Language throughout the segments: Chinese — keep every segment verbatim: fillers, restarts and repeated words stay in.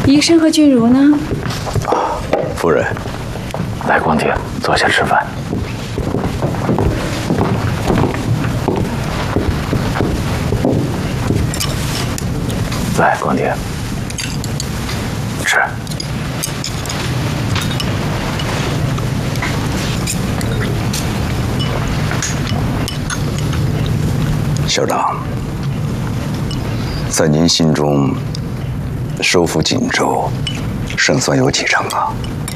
医生和君如呢？ 夫人， 来，光景，坐下吃饭。来，光景，吃。 校长，在您心中，收复锦州，胜算有几成啊？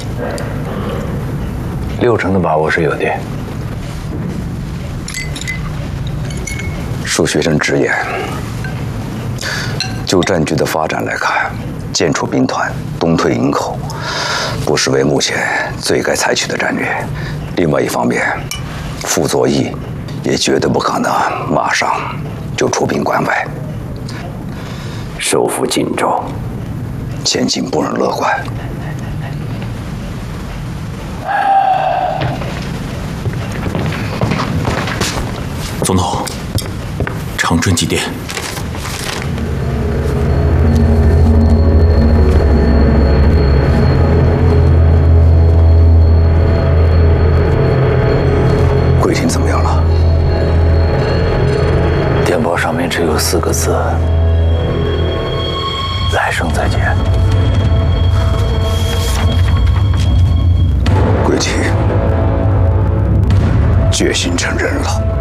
六成的把握是有的。 恕学生直言，就战局的发展来看，渐出兵团，东退营口，不失为目前最该采取的战略。另外一方面，傅作义也绝对不可能马上就出兵关外。收复锦州，前景不容乐观。 总统，长春急电。 桂婷怎么样了？ 电报上面只有四个字：来生再见。 桂婷决心承认了。